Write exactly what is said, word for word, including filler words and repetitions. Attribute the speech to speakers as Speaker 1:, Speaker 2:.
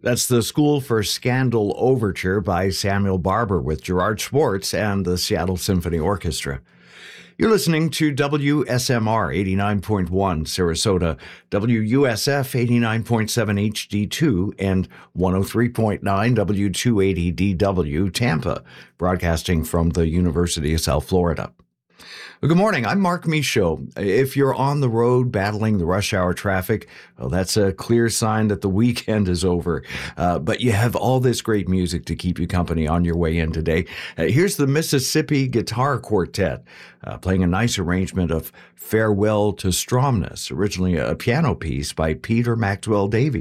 Speaker 1: That's the School for Scandal Overture by Samuel Barber with Gerard Schwartz and the Seattle Symphony Orchestra. You're listening to W S M R eighty-nine point one Sarasota, W U S F eighty-nine point seven H D two, and one oh three point nine W two eighty D W Tampa, broadcasting from the University of South Florida. Well, good morning. I'm Mark Michaud. If you're on the road battling the rush hour traffic, well, that's a clear sign that the weekend is over. Uh, but you have all this great music to keep you company on your way in today. Uh, here's the Mississippi Guitar Quartet, uh, playing a nice arrangement of Farewell to Stromness, originally a piano piece by Peter Maxwell Davies.